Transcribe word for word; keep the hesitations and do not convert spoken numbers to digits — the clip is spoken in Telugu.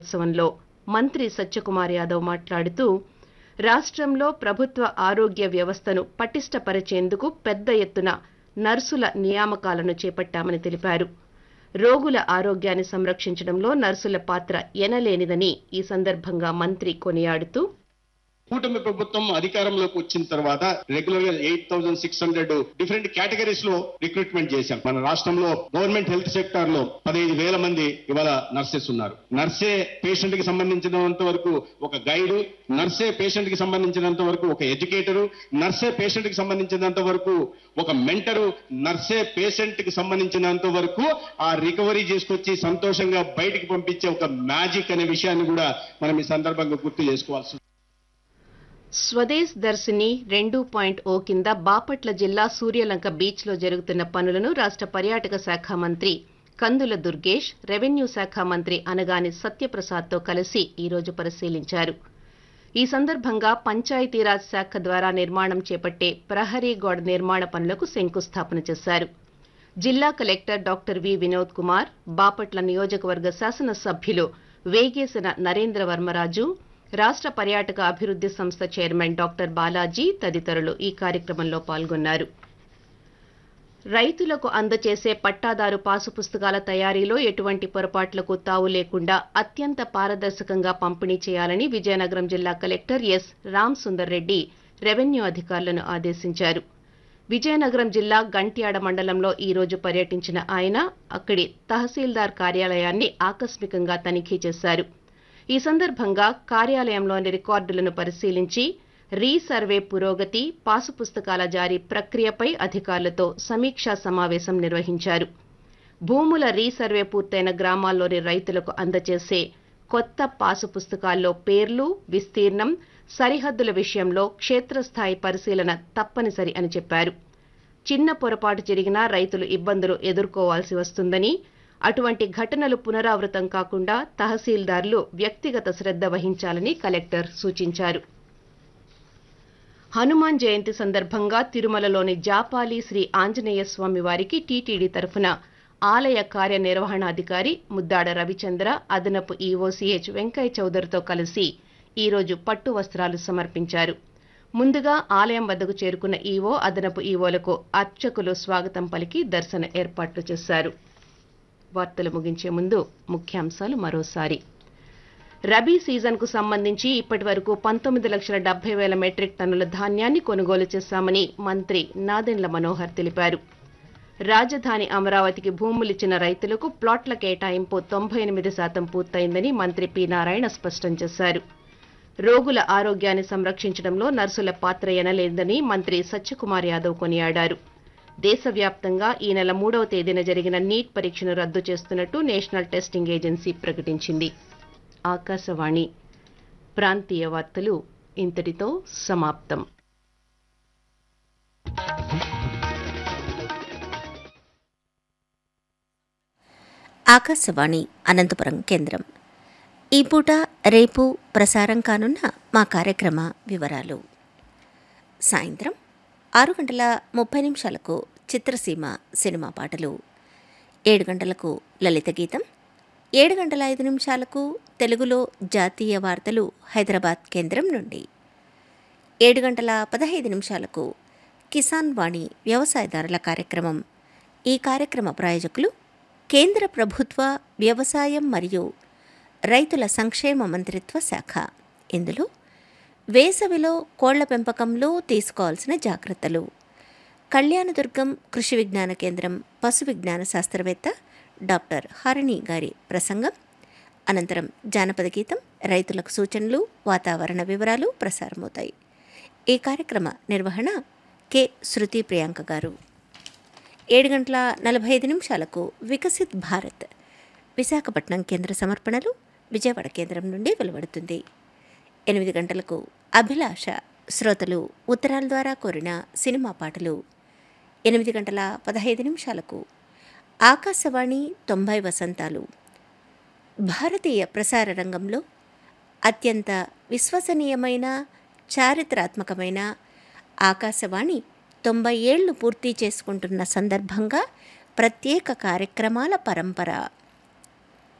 ఉత్సవంలో మంత్రి సత్యకుమార్ యాదవ్ మాట్లాడుతూ రాష్ట్రంలో ప్రభుత్వ ఆరోగ్య వ్యవస్థను పటిష్టపరిచేందుకు పెద్ద ఎత్తున నర్సుల నియామకాలను చేపట్టామని తెలిపారు. రోగుల ఆరోగ్యాన్ని సంరక్షించడంలో నర్సుల పాత్ర ఎనలేనిదని ఈ సందర్భంగా మంత్రి కొనియాడుతూ కూటమి ప్రభుత్వం అధికారంలోకి వచ్చిన తర్వాత రెగ్యులర్ గా eight thousand six hundred different categories లో రిక్రూట్మెంట్ చేశాం. మన రాష్ట్రంలో గవర్నమెంట్ హెల్త్ సెక్టార్ లో పదిహేను వేల మంది ఇవాళ నర్సెస్ ఉన్నారు. నర్సే పేషెంట్ కి సంబంధించినంత వరకు ఒక గైడ్, నర్సే పేషెంట్ కి సంబంధించినంత వరకు ఒక ఎడ్యుకేటరు, నర్సే పేషెంట్ కి సంబంధించినంత వరకు ఒక మెంటరు, నర్సే పేషెంట్ కి సంబంధించినంత వరకు ఆ రికవరీ చేసుకొచ్చి సంతోషంగా బయటికి పంపించే ఒక మ్యాజిక్ అనే విషయాన్ని కూడా మనం ఈ సందర్భంగా గుర్తు చేసుకోవాల్సి. స్వదేశ్ దర్శిని రెండు పాయింట్ ఓ కింద బాపట్ల జిల్లా సూర్యలంక బీచ్ లో జరుగుతున్న పనులను రాష్ట్ర పర్యాటక శాఖ మంత్రి కందుల దుర్గేష్, రెవెన్యూ శాఖ మంత్రి అనగాని సత్యప్రసాద్తో కలిసి ఈరోజు పరిశీలించారు. ఈ సందర్భంగా పంచాయతీరాజ్ శాఖ ద్వారా నిర్మాణం చేపట్టే ప్రహరీ గోడ నిర్మాణ పనులకు శంకుస్థాపన చేశారు. జిల్లా collector doctor V Vinod Kumar, Bapatla నియోజకవర్గ శాసనసభ్యులు వేగేసిన నరేంద్ర వర్మరాజు, రాష్ట్ర పర్యాటక అభివృద్ధి సంస్థ చైర్మన్ డాక్టర్ బాలాజీ తదితరులు ఈ కార్యక్రమంలో పాల్గొన్నారు. రైతులకు అందజేసే పట్టాదారు పాసు పుస్తకాల తయారీలో ఎటువంటి పొరపాట్లకు తావు లేకుండా అత్యంత పారదర్శకంగా పంపిణీ చేయాలని విజయనగరం జిల్లా collector S Ram Sundar Reddy revenue అధికారులను ఆదేశించారు. విజయనగరం జిల్లా గంట్యాడ మండలంలో ఈ రోజు పర్యటించిన ఆయన అక్కడి తహసీల్దార్ కార్యాలయాన్ని ఆకస్మికంగా తనిఖీ చేశారు. ఈ సందర్భంగా కార్యాలయంలోని రికార్డులను పరిశీలించి రీసర్వే పురోగతి, పాసు పుస్తకాల జారీ ప్రక్రియపై అధికారులతో సమీక్షా సమావేశం నిర్వహించారు. భూముల రీసర్వే పూర్తయిన గ్రామాల్లోని రైతులకు అందజేసే కొత్త పాసు పుస్తకాల్లో పేర్లు, విస్తీర్ణం, సరిహద్దుల విషయంలో క్షేత్రస్థాయి పరిశీలన తప్పనిసరి అని చెప్పారు. చిన్న పొరపాటు జరిగినా రైతులు ఇబ్బందులు ఎదుర్కోవాల్సి వస్తుందని, అటువంటి ఘటనలు పునరావృతం కాకుండా తహసీల్దార్లు వ్యక్తిగత శ్రద్ధ వహించాలని కలెక్టర్ సూచించారు. హనుమాన్ జయంతి సందర్భంగా తిరుమలలోని జాపాలి శ్రీ ఆంజనేయ స్వామి వారికి టీటీడీ తరఫున ఆలయ కార్యనిర్వహణాధికారి ముద్దాడ రవిచంద్ర, అదనపు ఈవో సిహెచ్ వెంకయ్య చౌదరితో కలిసి ఈరోజు పట్టు వస్త్రాలు సమర్పించారు. ముందుగా ఆలయం వద్దకు చేరుకున్న ఈవో, అదనపు ఈవోలకు అర్చకులు స్వాగతం పలికి దర్శన ఏర్పాట్లు చేశారు. వార్తలు ముగించే ముందు ముఖ్యాంశాలు మరోసారి. రబీ సీజన్కు సంబంధించి ఇప్పటి వరకు పంతొమ్మిది లక్షల డెబ్బై వేల మెట్రిక్ టన్నుల ధాన్యాన్ని కొనుగోలు చేశామని మంత్రి నాదెండ్ల మనోహర్ తెలిపారు. రాజధాని అమరావతికి భూములిచ్చిన రైతులకు ప్లాట్ల కేటాయింపు తొంభై ఎనిమిది శాతం పూర్తయిందని మంత్రి పి నారాయణ స్పష్టం చేశారు. రోగుల ఆరోగ్యాన్ని సంరక్షించడంలో నర్సుల పాత్ర ఎనలేదని మంత్రి సత్యకుమార్ యాదవ్ కొనియాడారు. దేశవ్యాప్తంగా ఈ నెల మూడవ తేదీన జరిగిన నీట్ పరీక్షను రద్దు చేస్తున్నట్టు నేషనల్ టెస్టింగ్ ఏజెన్సీ ప్రకటించింది. ఆకాశవాణి ప్రాంతీయ వార్తలు ఇంతటితో సమాప్తం. ఆకాశవాణి అనంతపురం కేంద్రం. ఈ పూట రేపు ప్రసారం కానున్న మా కార్యక్రమ వివరాలు. సాయంత్రం ఆరు గంటల ముప్పై నిమిషాలకు చిత్రసీమ సినిమా పాటలు, ఏడు గంటలకు లలిత గీతం, ఏడు గంటల ఐదు నిమిషాలకు తెలుగులో జాతీయ వార్తలు హైదరాబాద్ కేంద్రం నుండి, ఏడు గంటల పదహైదు నిమిషాలకు కిసాన్ వాణి వ్యవసాయదారుల కార్యక్రమం. ఈ కార్యక్రమ ప్రాయోజకులు కేంద్ర ప్రభుత్వ వ్యవసాయం మరియు రైతుల సంక్షేమ మంత్రిత్వ శాఖ. ఇందులో వేసవిలో కోళ్ల పెంపకంలో తీసుకోవాల్సిన జాగ్రత్తలు, కళ్యాణదుర్గం కృషి విజ్ఞాన కేంద్రం పశు విజ్ఞాన శాస్త్రవేత్త డాక్టర్ హరిణి గారి ప్రసంగం, అనంతరం జానపద గీతం, రైతులకు సూచనలు, వాతావరణ వివరాలు ప్రసారమవుతాయి. ఈ కార్యక్రమ నిర్వహణ కె శృతి ప్రియాంక గారు. ఏడు గంటల నలభై ఐదు నిమిషాలకు వికసిత్ భారత్ విశాఖపట్నం కేంద్ర సమర్పణలు విజయవాడ కేంద్రం నుండి వెలువడుతుంది. ఎనిమిది గంటలకు అభిలాష శ్రోతలు ఉత్తరాల ద్వారా కోరిన సినిమా పాటలు. ఎనిమిది గంటల పదహైదు నిమిషాలకు ఆకాశవాణి తొంభై వసంతాలు. భారతీయ ప్రసార రంగంలో అత్యంత విశ్వసనీయమైన చారిత్రాత్మకమైన ఆకాశవాణి తొంభై ఏళ్లు పూర్తి చేసుకుంటున్న సందర్భంగా ప్రత్యేక కార్యక్రమాల పరంపర.